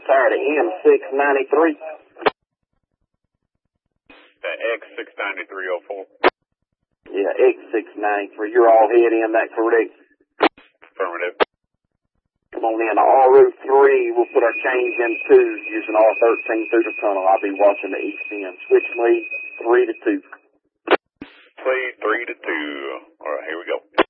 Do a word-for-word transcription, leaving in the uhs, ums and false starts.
tired of M six ninety-three. The X six ninety-three oh four. Yeah, X six ninety-three. You're all head in, that correct? Affirmative. Come on in, R O three. We'll put our change in two using R thirteen through the tunnel. I'll be watching the east end. Switch lead, three to two. Lead, three to two. All right, here we go.